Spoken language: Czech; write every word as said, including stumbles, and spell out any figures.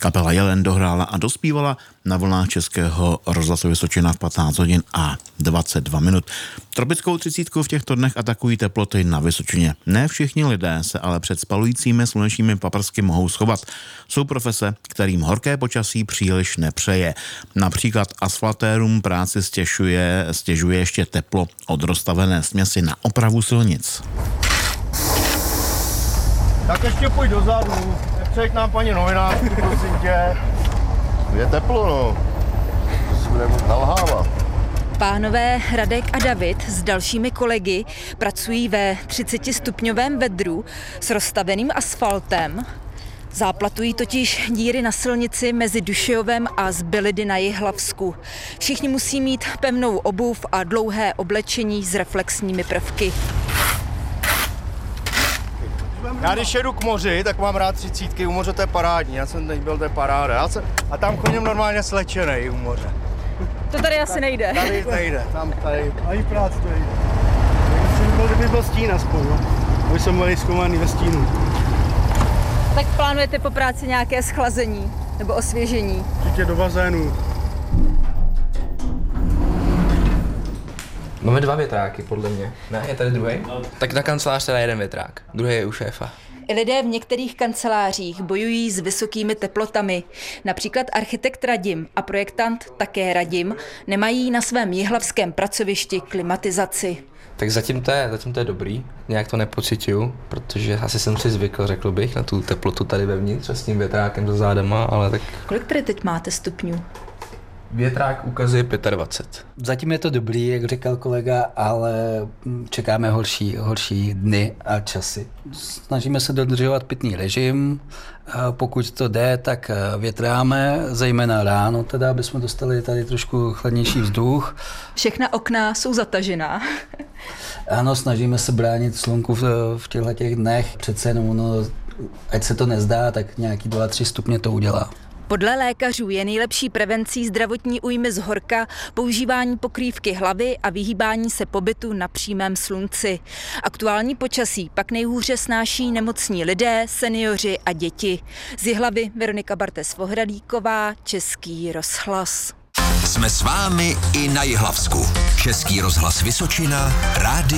Kapela Jelen dohrála a dospívala na vlnách Českého rozhlasu Vysočina v patnáct hodin a dvacet dva minut. Tropickou třicítku v těchto dnech atakují teploty na Vysočině. Ne všichni lidé se ale před spalujícími slunečními paprsky mohou schovat. Jsou profese, kterým horké počasí příliš nepřeje. Například asfaltérům práci stěžuje, stěžuje ještě teplo od rozstavené směsi na opravu silnic. Tak ještě pojď dozadu, nepřejď nám paní novinářku, prosím tě. Je teplo, no. To si budeme nalhávat. Pánové Radek a David s dalšími kolegy pracují ve třicetistupňovém vedru s rozstaveným asfaltem. Záplatují totiž díry na silnici mezi Dušejovem a Zbylidy na Jihlavsku. Všichni musí mít pevnou obuv a dlouhé oblečení s reflexními prvky. Já když jedu k moři, tak mám rád třicítky, u moře to je parádní, já jsem teď byl, to je paráda. Já jsem, a tam chodím normálně slečenej u moře. To tady asi nejde. Tady nejde, tam tady. Ani práce to nejde. Kdyby byl, kdyby byl stín aspoň, no. Už jsem byl zkoumaný ve stínu. Tak plánujete po práci nějaké schlazení nebo osvěžení? Určitě do bazénu. Máme dva větráky, podle mě. Ne, je tady druhý? No. Tak na kancelář teda jeden větrák, druhý je u šéfa. I lidé v některých kancelářích bojují s vysokými teplotami. Například architekt Radim a projektant také Radim nemají na svém jihlavském pracovišti klimatizaci. Tak zatím to je, zatím to je dobrý, nějak to nepocituju, protože asi jsem si zvykl, řekl bych, na tu teplotu tady vevnitř s tím větrákem za zádama, ale tak... Kolik tady teď máte stupňů? Větrák ukazuje dvacet pět. Zatím je to dobrý, jak říkal kolega, ale čekáme horší, horší dny a časy. Snažíme se dodržovat pitný režim, pokud to jde, tak větráme, zejména ráno, teda, aby jsme dostali tady trošku chladnější vzduch. Všechna okna jsou zatažená. Ano, snažíme se bránit slunku v, v těchto těch dnech. Přece jenom ono, ať se to nezdá, tak nějaký dva tři stupně to udělá. Podle lékařů je nejlepší prevencí zdravotní újmy z horka používání pokrývky hlavy a vyhýbání se pobytu na přímém slunci. Aktuální počasí pak nejhůře snáší nemocní lidé, seniori a děti. Z Jihlavy Veronika Bartes-Vohradíková, Český rozhlas. Jsme s vámi i na Jihlavsku. Český rozhlas Vysočina, rádio